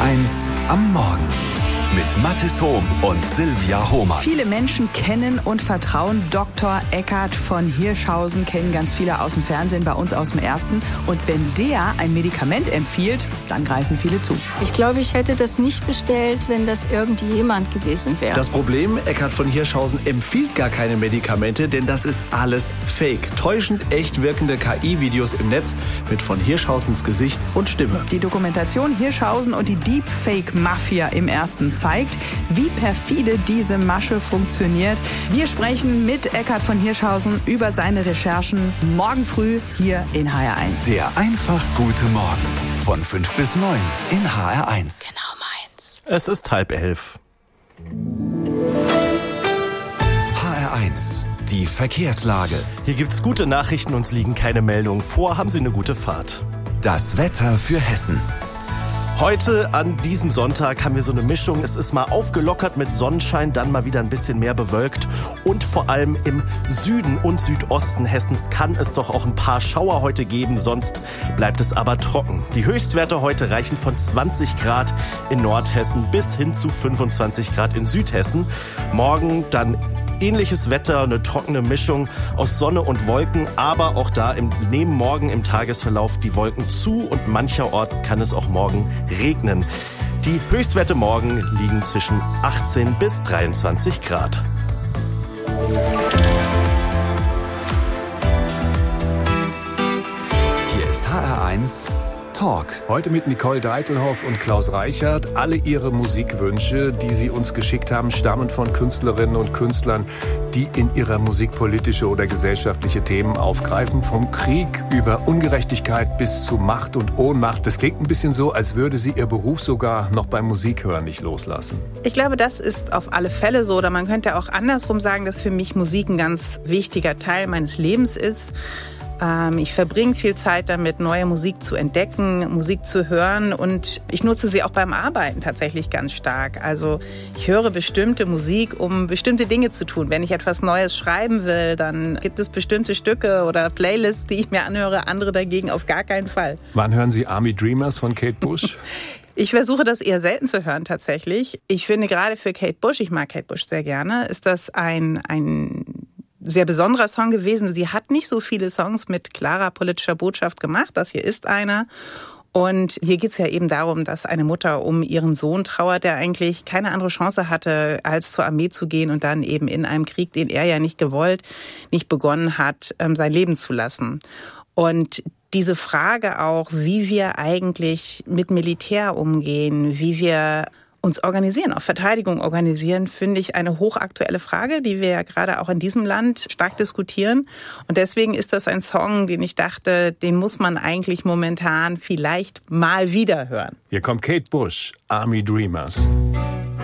1 am Morgen mit Mathis Hohm und Silvia Hohmann. Viele Menschen kennen und vertrauen Dr. Eckhard von Hirschhausen, kennen ganz viele aus dem Fernsehen, bei uns aus dem Ersten. Und wenn der ein Medikament empfiehlt, dann greifen viele zu. Ich glaube, ich hätte das nicht bestellt, wenn das irgendjemand gewesen wäre. Das Problem, Eckhard von Hirschhausen empfiehlt gar keine Medikamente, denn das ist alles Fake. Täuschend echt wirkende KI-Videos im Netz mit von Hirschhausens Gesicht und Stimme. Die Dokumentation Hirschhausen und die Deepfake-Mafia im Ersten zeigt, wie perfide diese Masche funktioniert. Wir sprechen mit Eckhard von Hirschhausen über seine Recherchen morgen früh hier in HR1. Der einfach gute Morgen von 5 bis 9 in HR1. Genau meins. Es ist 10:30. HR1, die Verkehrslage. Hier gibt's gute Nachrichten, uns liegen keine Meldungen vor. Haben Sie eine gute Fahrt. Das Wetter für Hessen. Heute an diesem Sonntag haben wir so eine Mischung. Es ist mal aufgelockert mit Sonnenschein, dann mal wieder ein bisschen mehr bewölkt. Und vor allem im Süden und Südosten Hessens kann es doch auch ein paar Schauer heute geben. Sonst bleibt es aber trocken. Die Höchstwerte heute reichen von 20 Grad in Nordhessen bis hin zu 25 Grad in Südhessen. Morgen dann ähnliches Wetter, eine trockene Mischung aus Sonne und Wolken, aber auch da nehmen morgen im Tagesverlauf die Wolken zu und mancherorts kann es auch morgen regnen. Die Höchstwerte morgen liegen zwischen 18 bis 23 Grad. Hier ist HR1 Talk. Heute mit Nicole Deitelhoff und Klaus Reichert. Alle ihre Musikwünsche, die sie uns geschickt haben, stammen von Künstlerinnen und Künstlern, die in ihrer Musik politische oder gesellschaftliche Themen aufgreifen. Vom Krieg über Ungerechtigkeit bis zu Macht und Ohnmacht. Das klingt ein bisschen so, als würde sie ihr Beruf sogar noch beim Musikhören nicht loslassen. Ich glaube, das ist auf alle Fälle so. Oder man könnte auch andersrum sagen, dass für mich Musik ein ganz wichtiger Teil meines Lebens ist. Ich verbringe viel Zeit damit, neue Musik zu entdecken, Musik zu hören und ich nutze sie auch beim Arbeiten tatsächlich ganz stark. Also ich höre bestimmte Musik, um bestimmte Dinge zu tun. Wenn ich etwas Neues schreiben will, dann gibt es bestimmte Stücke oder Playlists, die ich mir anhöre, andere dagegen auf gar keinen Fall. Wann hören Sie Army Dreamers von Kate Bush? Ich versuche das eher selten zu hören tatsächlich. Ich finde gerade für Kate Bush, ich mag Kate Bush sehr gerne, ist das ein sehr besonderer Song gewesen. Sie hat nicht so viele Songs mit klarer politischer Botschaft gemacht. Das hier ist einer. Und hier geht's ja eben darum, dass eine Mutter um ihren Sohn trauert, der eigentlich keine andere Chance hatte, als zur Armee zu gehen und dann eben in einem Krieg, den er ja nicht gewollt, nicht begonnen hat, sein Leben zu lassen. Und diese Frage auch, wie wir eigentlich mit Militär umgehen, wie wir uns organisieren, auch Verteidigung organisieren, finde ich eine hochaktuelle Frage, die wir ja gerade auch in diesem Land stark diskutieren. Und deswegen ist das ein Song, den ich dachte, den muss man eigentlich momentan vielleicht mal wieder hören. Hier kommt Kate Bush, Army Dreamers.